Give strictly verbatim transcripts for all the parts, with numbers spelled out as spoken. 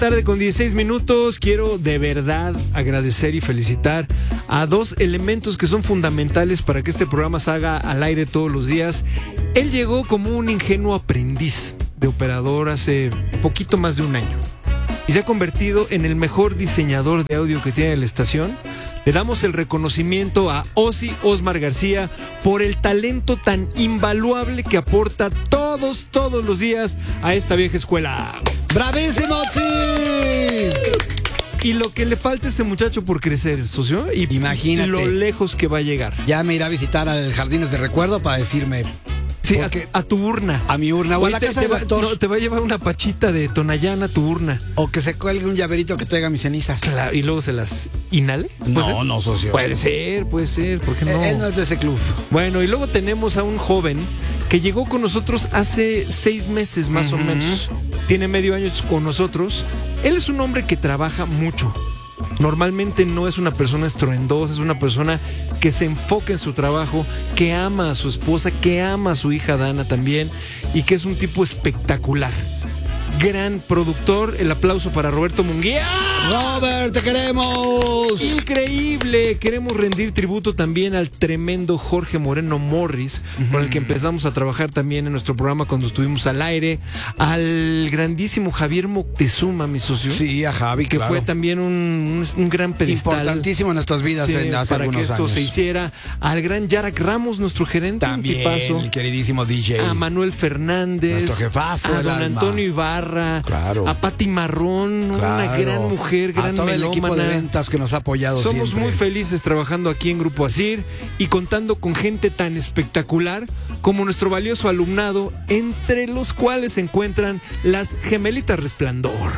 tarde con dieciséis minutos. Quiero de verdad agradecer y felicitar a dos elementos que son fundamentales para que este programa salga al aire todos los días. Él llegó como un ingenuo aprendiz de operador hace poquito más de un año y se ha convertido en el mejor diseñador de audio que tiene la estación. Le damos el reconocimiento a Ozzy Osmar García por el talento tan invaluable que aporta todos, todos los días a esta vieja escuela. ¡Bravísimo, Ozzy! Y lo que le falta a este muchacho por crecer, socio, y imagínate lo lejos que va a llegar. Ya me irá a visitar al Jardines de Recuerdo para decirme... Sí, a, a tu urna. A mi urna. O Oye, a la te, casa te, de va, doctor. no, te va a llevar una pachita de Tonayán a tu urna. O que se cuelgue un llaverito que traiga mis cenizas. Claro, y luego se las inhale. No, no, socio. Puede ser, puede ser, ¿por qué no? Él no es de ese club. Bueno, y luego tenemos a un joven que llegó con nosotros hace seis meses más uh-huh. o menos. Tiene medio año con nosotros. Él es un hombre que trabaja mucho. Normalmente no es una persona estruendosa, es una persona que se enfoca en su trabajo, que ama a su esposa, que ama a su hija Dana también, y que es un tipo espectacular. Gran productor, el aplauso para Roberto Munguía. ¡Robert, te queremos! Increíble, queremos rendir tributo también al tremendo Jorge Moreno Morris, uh-huh. con el que empezamos a trabajar también en nuestro programa cuando estuvimos al aire, al grandísimo Javier Moctezuma, mi socio. Sí, a Javi, que claro. fue también un, un, un gran pedestal. Importantísimo en nuestras vidas sí, en hace para que esto años. se hiciera. Al gran Yarak Ramos, nuestro gerente, también, un tipazo. El queridísimo D J. A Manuel Fernández. Nuestro jefazo. A don alma. Antonio Ibarra. Claro. A Pati Marrón, claro. Una gran mujer, gran a todo melómana. El equipo de ventas que nos ha apoyado Somos siempre. muy felices trabajando aquí en Grupo Asir y contando con gente tan espectacular como nuestro valioso alumnado, entre los cuales se encuentran las Gemelitas Resplandor.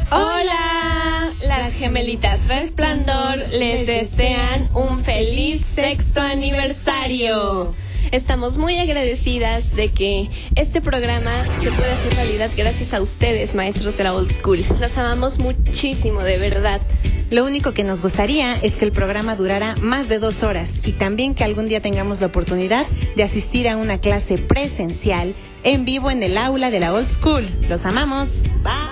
Hola, las Gemelitas Resplandor les desean un feliz sexto aniversario. Estamos muy agradecidas de que este programa se pueda hacer realidad gracias a ustedes, maestros de la old school. Los amamos muchísimo, de verdad. Lo único que nos gustaría es que el programa durara más de dos horas y también que algún día tengamos la oportunidad de asistir a una clase presencial en vivo en el aula de la old school. Los amamos. Bye.